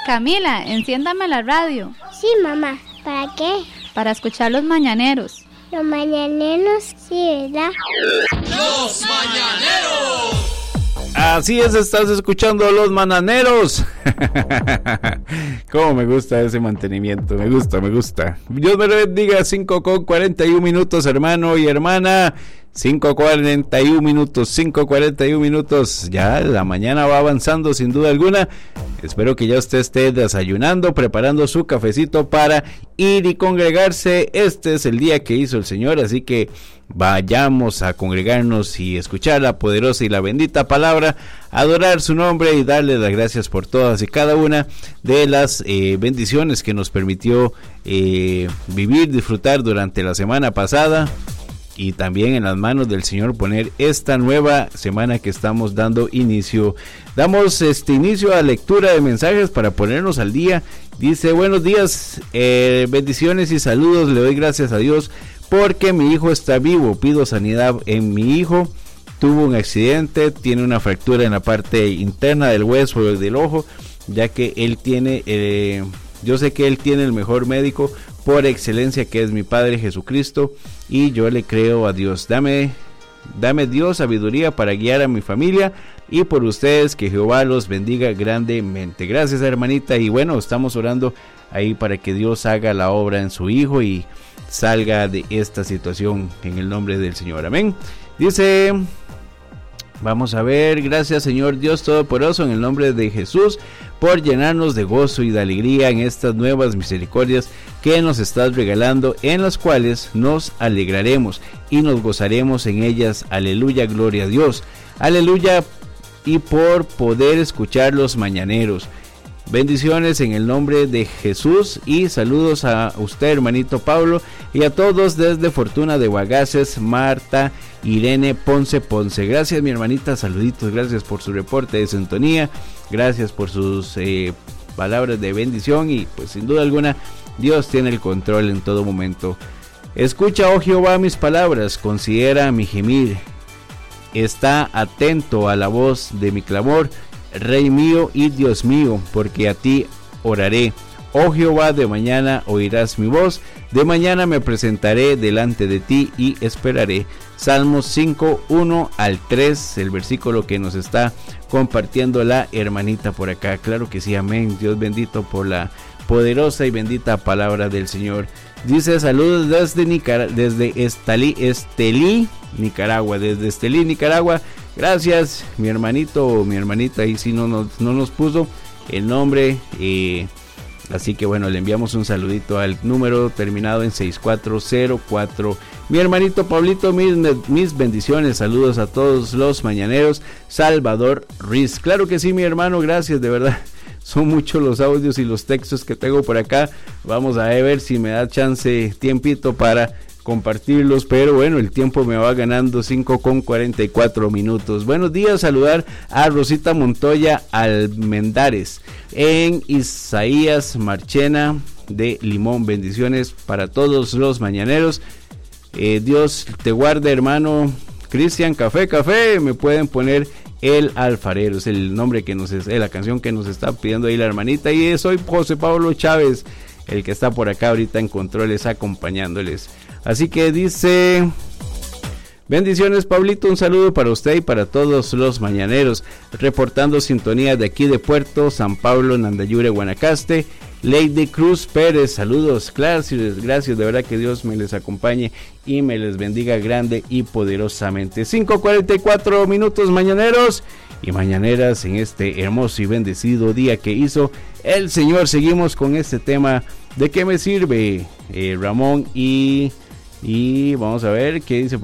Camila, enciéndame la radio. Sí, mamá. ¿Para qué? Para escuchar los mañaneros. Los mañaneros, sí, ¿verdad? ¡Los mañaneros! Así es, estás escuchando Los Mañaneros. Cómo me gusta ese mantenimiento, me gusta. Dios me lo bendiga. 5:41, hermano y hermana. 5:41 minutos. Ya la mañana va avanzando sin duda alguna. Espero que ya usted esté desayunando, preparando su cafecito para ir y congregarse. Este es el día que hizo el Señor, así que vayamos a congregarnos y escuchar la poderosa y la bendita palabra, adorar su nombre y darle las gracias por todas y cada una de las bendiciones que nos permitió vivir, disfrutar durante la semana pasada, y también en las manos del Señor poner esta nueva semana que estamos dando inicio. Damos inicio a lectura de mensajes para ponernos al día. Dice: buenos días, bendiciones y saludos, le doy gracias a Dios porque mi hijo está vivo, pido sanidad en mi hijo, tuvo un accidente, tiene una fractura en la parte interna del hueso del ojo, ya que él tiene, yo sé que él tiene el mejor médico por excelencia, que es mi Padre Jesucristo, y yo le creo a Dios. Dame Dios sabiduría para guiar a mi familia, y por ustedes que Jehová los bendiga grandemente. Gracias, hermanita, y bueno, estamos orando ahí para que Dios haga la obra en su hijo y salga de esta situación en el nombre del Señor. Amén. Dice, vamos a ver: gracias, Señor Dios Todopoderoso, en el nombre de Jesús, por llenarnos de gozo y de alegría en estas nuevas misericordias que nos estás regalando, en las cuales nos alegraremos y nos gozaremos en ellas. Aleluya, gloria a Dios. Aleluya, y por poder escuchar los mañaneros. Bendiciones en el nombre de Jesús, y saludos a usted, hermanito Pablo, y a todos desde Fortuna de Guagaces, Marta Irene Ponce. Gracias, mi hermanita, saluditos, gracias por su reporte de sintonía, gracias por sus palabras de bendición, y pues sin duda alguna Dios tiene el control en todo momento. Escucha, oh Jehová, mis palabras, considera mi gemir, está atento a la voz de mi clamor, Rey mío y Dios mío, porque a ti oraré. Oh Jehová, de mañana oirás mi voz, de mañana me presentaré delante de ti y esperaré. Salmos 5:1-3, el versículo que nos está compartiendo la hermanita por acá. Claro que sí, amén. Dios bendito por la poderosa y bendita palabra del Señor. Dice: saludos desde Estelí, Nicaragua. Desde Estelí, Nicaragua. Gracias, mi hermanito o mi hermanita. Ahí sí no nos puso el nombre. Así que bueno, le enviamos un saludito al número terminado en 6404. Mi hermanito Pablito, mis bendiciones. Saludos a todos los mañaneros. Salvador Ruiz. Claro que sí, mi hermano. Gracias, de verdad. Son muchos los audios y los textos que tengo por acá. Vamos a ver si me da chance, tiempito para compartirlos, pero bueno, el tiempo me va ganando. 5:44. Buenos días, saludar a Rosita Montoya Almendares en Isaías Marchena de Limón. Bendiciones para todos los mañaneros. Dios te guarde, hermano Cristian. Café, me pueden poner El Alfarero, es el nombre que es la canción que nos está pidiendo ahí la hermanita, y soy José Pablo Chávez, el que está por acá ahorita en controles acompañándoles. Así que dice: bendiciones, Pablito, un saludo para usted y para todos los mañaneros, reportando sintonía de aquí de Puerto San Pablo, Nandayure, Guanacaste. Lady Cruz Pérez, saludos, gracias, de verdad que Dios me les acompañe y me les bendiga grande y poderosamente. 5:44 mañaneros y mañaneras en este hermoso y bendecido día que hizo el Señor. Seguimos con este tema: ¿de qué me sirve? Ramón y vamos a ver qué dice.